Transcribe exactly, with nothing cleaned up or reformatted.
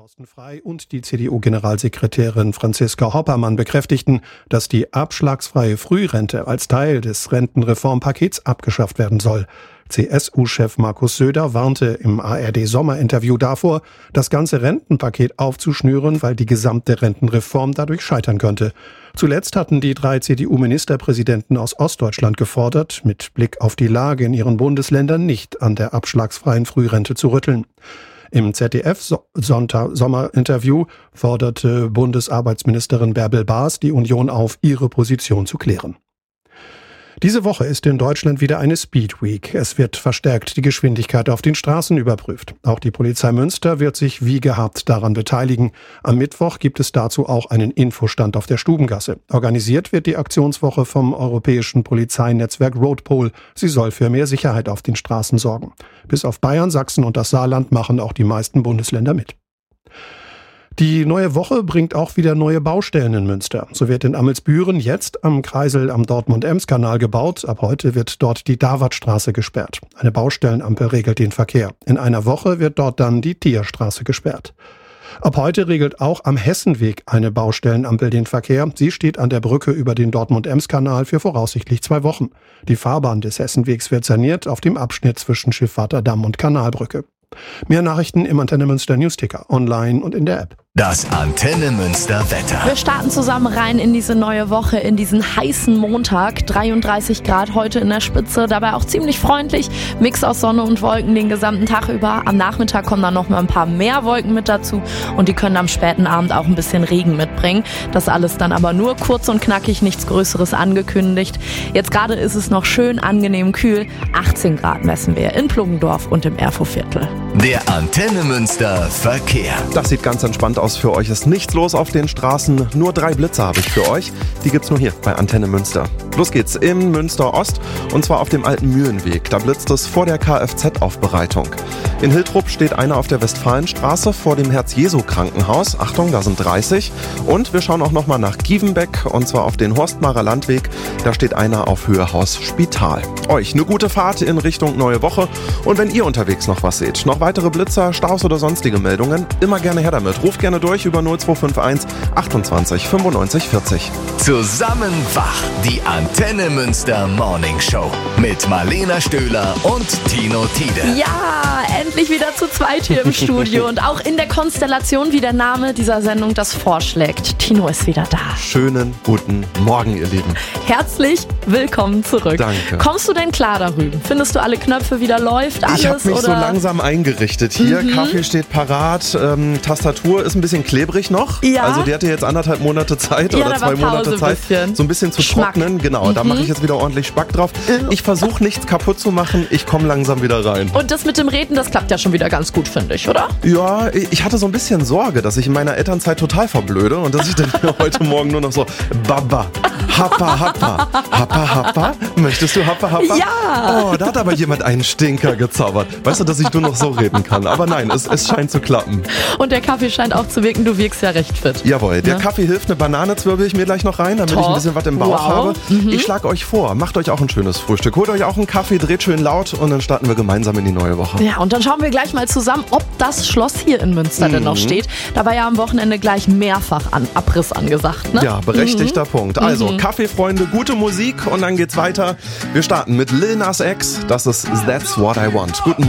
Thorsten Frey und die C D U-Generalsekretärin Franziska Hoppermann bekräftigten, dass die abschlagsfreie Frührente als Teil des Rentenreformpakets abgeschafft werden soll. C S U-Chef Markus Söder warnte im A R D-Sommerinterview davor, das ganze Rentenpaket aufzuschnüren, weil die gesamte Rentenreform dadurch scheitern könnte. Zuletzt hatten die drei C D U-Ministerpräsidenten aus Ostdeutschland gefordert, mit Blick auf die Lage in ihren Bundesländern nicht an der abschlagsfreien Frührente zu rütteln. Im Z D F-Sommerinterview forderte Bundesarbeitsministerin Bärbel Baas die Union auf, ihre Position zu klären. Diese Woche ist in Deutschland wieder eine Speed Week. Es wird verstärkt die Geschwindigkeit auf den Straßen überprüft. Auch die Polizei Münster wird sich wie gehabt daran beteiligen. Am Mittwoch gibt es dazu auch einen Infostand auf der Stubengasse. Organisiert wird die Aktionswoche vom europäischen Polizeinetzwerk Roadpol. Sie soll für mehr Sicherheit auf den Straßen sorgen. Bis auf Bayern, Sachsen und das Saarland machen auch die meisten Bundesländer mit. Die neue Woche bringt auch wieder neue Baustellen in Münster. So wird in Amelsbüren jetzt am Kreisel am Dortmund-Ems-Kanal gebaut. Ab heute wird dort die Davatstraße gesperrt. Eine Baustellenampel regelt den Verkehr. In einer Woche wird dort dann die Tierstraße gesperrt. Ab heute regelt auch am Hessenweg eine Baustellenampel den Verkehr. Sie steht an der Brücke über den Dortmund-Ems-Kanal für voraussichtlich zwei Wochen. Die Fahrbahn des Hessenwegs wird saniert auf dem Abschnitt zwischen Schiffwaterdamm und Kanalbrücke. Mehr Nachrichten im Antenne Münster Newsticker, online und in der App. Das Antenne Münster Wetter. Wir starten zusammen rein in diese neue Woche, in diesen heißen Montag. dreiunddreißig Grad heute in der Spitze, dabei auch ziemlich freundlich. Mix aus Sonne und Wolken den gesamten Tag über. Am Nachmittag kommen dann noch mal ein paar mehr Wolken mit dazu und die können am späten Abend auch ein bisschen Regen mitbringen. Das alles dann aber nur kurz und knackig, nichts Größeres angekündigt. Jetzt gerade ist es noch schön angenehm kühl. achtzehn Grad messen wir in Pluggendorf und im Erfurtviertel. Der Antenne Münster Verkehr. Das sieht ganz entspannt aus für euch. Ist nichts los auf den Straßen. Nur drei Blitze habe ich für euch. Die gibt's nur hier bei Antenne Münster. Los geht's in Münster Ost und zwar auf dem alten Mühlenweg. Da blitzt es vor der Kfz-Aufbereitung. In Hiltrup steht einer auf der Westfalenstraße vor dem Herz-Jesu-Krankenhaus. Achtung, da sind dreißig. Und wir schauen auch nochmal nach Gievenbeck und zwar auf den Horstmarer Landweg. Da steht einer auf Höhe Haus Spital. Euch eine gute Fahrt in Richtung neue Woche. Und wenn ihr unterwegs noch was seht, noch weitere Blitzer, Staus oder sonstige Meldungen, immer gerne her damit. Ruft gerne durch über null zwei fünf eins achtundzwanzig fünfundneunzig vierzig. Zusammen wach, die Antenne Münster Morning Show mit Marlena Stöhler und Tino Tiede. Ja, endlich wieder zu zweit hier im Studio und auch in der Konstellation, wie der Name dieser Sendung das vorschlägt. Tino ist wieder da. Schönen guten Morgen, ihr Lieben. Herzlich willkommen zurück. Danke. Kommst du denn klar darüber? Findest du alle Knöpfe wieder läuft? Alles, ich habe mich oder? so langsam eingerichtet hier. Mhm. Kaffee steht parat. Ähm, Tastatur ist ein bisschen klebrig noch. Ja. Also die hatte jetzt anderthalb Monate Zeit ja, oder zwei Monate Zeit, bisschen. so ein bisschen zu Schmack. trocknen. Genau, mhm. Da mache ich jetzt wieder ordentlich Spack drauf. Ich versuche nichts kaputt zu machen. Ich komme langsam wieder rein. Und das mit dem Reden, das klappt ja schon wieder ganz gut, finde ich, oder? Ja, ich hatte so ein bisschen Sorge, dass ich in meiner Elternzeit total verblöde und dass ich dann heute Morgen nur noch so Baba, Happa, Happa, Happa, Happa. Möchtest du Happa, Happa? Ja! Oh, da hat aber jemand einen Stinker gezaubert. Weißt du, dass ich nur noch so reden kann? Aber nein, es, es scheint zu klappen. Und der Kaffee scheint auch zu wirken, du wirkst ja recht fit. Jawohl, der ne? Kaffee hilft, eine Banane zwirbel ich mir gleich noch rein, damit Top. ich ein bisschen was im Bauch wow. habe. Mhm. Ich schlage euch vor, macht euch auch ein schönes Frühstück. Holt euch auch einen Kaffee, dreht schön laut und dann starten wir gemeinsam in die neue Woche. Ja, und dann schauen wir gleich mal zusammen, ob das Schloss hier in Münster mhm. denn noch steht. Da war ja am Wochenende gleich mehrfach an Abriss angesagt, ne? Ja, berechtigter mhm. Punkt. Also, mhm. Kaffeefreunde, gute Musik und dann geht's weiter. Wir starten mit Lil Nas X. Das ist That's What I Want. Guten Morgen.